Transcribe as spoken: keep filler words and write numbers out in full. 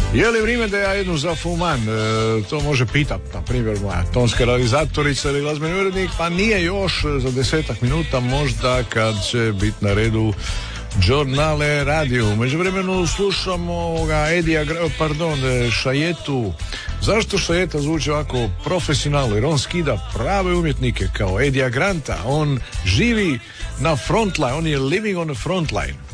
Je li vrijeme da ja jednu zafuman? E, to može pitat, na primjer, moja tonska realizatorica ili glazbeni urednik, pa nije još za desetak minuta možda kad će biti na redu Giornale radio. Među vremenu slušamo ovoga Edija, pardon, Šajetu. Zašto Šajeta zvuči ovako profesionalno? Jer on skida prave umjetnike kao Edija Granta. On živi na frontline, on je living on the frontline.